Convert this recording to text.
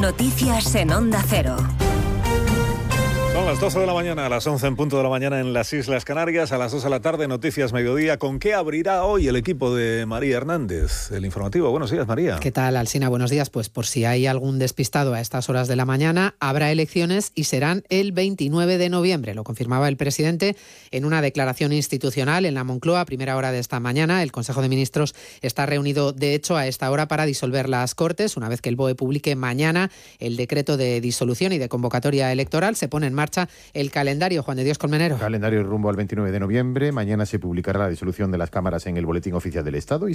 Noticias en Onda Cero. Son las 12 de la mañana, a las 11 en punto de la mañana en las Islas Canarias, a las 2 de la tarde, Noticias Mediodía. ¿Con qué abrirá hoy el equipo de María Hernández? El informativo. Buenos días, María. ¿Qué tal, Alsina? Buenos días. Pues por si hay algún despistado a estas horas de la mañana, habrá elecciones y serán el 29 de noviembre. Lo confirmaba el presidente en una declaración institucional en la Moncloa a primera hora de esta mañana. El Consejo de Ministros está reunido, de hecho, a esta hora para disolver las Cortes. Una vez que el BOE publique mañana el decreto de disolución y de convocatoria electoral, se pone en marcha el calendario. Juan de Dios Colmenero. Calendario rumbo al 29 de noviembre. Mañana se publicará la disolución de las cámaras en el Boletín Oficial del Estado y